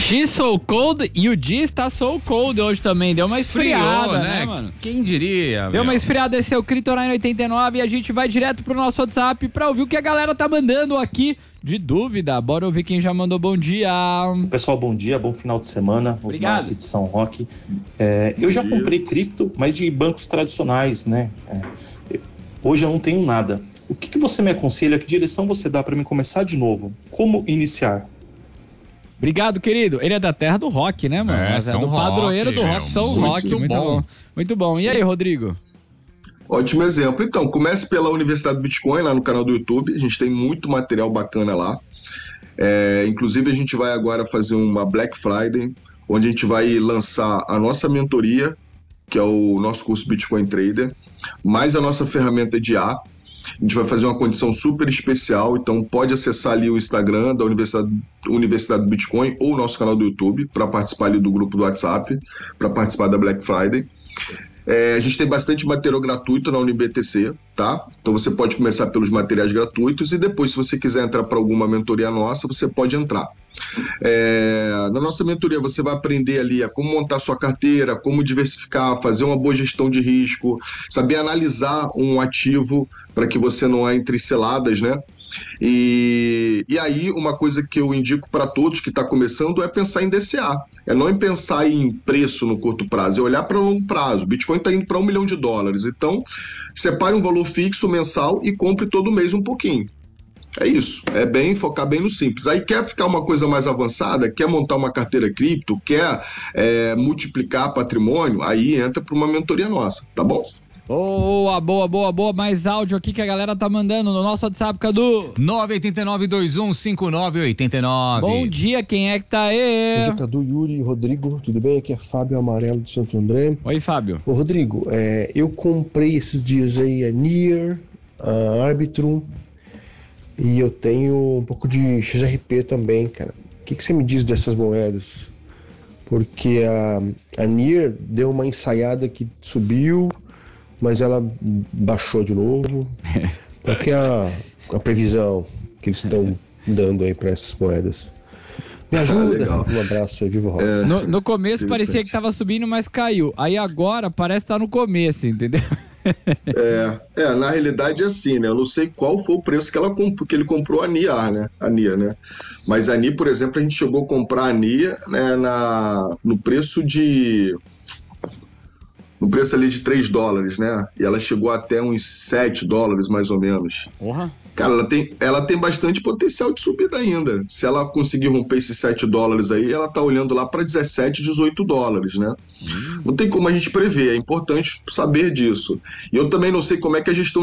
She's so cold e o dia está so cold hoje também. Deu uma esfriada, né, mano? Quem diria? Deu uma esfriada. Esse é o Critorine 89 e a gente vai direto pro nosso WhatsApp pra ouvir o que a galera tá mandando aqui de dúvida. Bora ouvir quem já mandou bom dia. Pessoal, bom dia, bom final de semana. Obrigado. Aqui de São Roque. Eu já comprei cripto, mas de bancos tradicionais, né? Hoje eu não tenho nada. O que você me aconselha? Que direção você dá pra mim começar de novo? Como iniciar? Obrigado, querido. Ele é da terra do rock, né, mano? É, do padroeiro do rock, São Roque. Muito bom. Muito bom. E aí, Rodrigo? Ótimo exemplo. Então, comece pela Universidade do Bitcoin, lá no canal do YouTube. A gente tem muito material bacana lá. Inclusive, a gente vai agora fazer uma Black Friday, onde a gente vai lançar a nossa mentoria, que é o nosso curso Bitcoin Trader, mais a nossa ferramenta de IA. A gente vai fazer uma condição super especial, então pode acessar ali o Instagram da Universidade do Bitcoin ou o nosso canal do YouTube para participar ali do grupo do WhatsApp, para participar da Black Friday. A gente tem bastante material gratuito na UniBTC, tá? Então você pode começar pelos materiais gratuitos e depois, se você quiser entrar para alguma mentoria nossa, você pode entrar. Na nossa mentoria você vai aprender ali a como montar sua carteira, como diversificar, fazer uma boa gestão de risco, saber analisar um ativo para que você não entre seladas, né? E aí uma coisa que eu indico para todos que está começando é pensar em DCA, é não pensar em preço no curto prazo, é olhar para longo prazo. O Bitcoin está indo para $1 milhão, então separe um valor fixo mensal e compre todo mês um pouquinho. É isso, focar bem no simples. Aí quer ficar uma coisa mais avançada, quer montar uma carteira cripto, quer multiplicar patrimônio, aí entra para uma mentoria nossa, tá bom? Boa. Mais áudio aqui que a galera tá mandando no nosso WhatsApp, Cadu. 989-2159-89. Bom dia, quem é que tá aí? Bom dia, Cadu, Yuri, Rodrigo, tudo bem? Aqui é Fábio Amarelo de Santo André. Oi, Fábio. Ô, Rodrigo, eu comprei esses dias aí a Near, a Arbitrum, e eu tenho um pouco de XRP também, cara. O que você me diz dessas moedas? Porque a Near deu uma ensaiada que subiu, mas ela baixou de novo. Qual que é a previsão que eles estão dando aí para essas moedas? Me ajuda. Um abraço aí, viva o rock. No começo parecia que tava subindo, mas caiu. Aí agora parece que tá no começo, entendeu? Na realidade é assim, né? Eu não sei qual foi o preço que ele comprou a NIA, né? Mas a NIA, por exemplo, a gente chegou a comprar a NIA, né, no preço ali de $3, né? E ela chegou até uns $7, mais ou menos. Porra. Cara, ela tem bastante potencial de subida ainda. Se ela conseguir romper esses $7 aí, ela tá olhando lá para $17, $18, né? Não tem como a gente prever, é importante saber disso. E eu também não sei como é que a gestão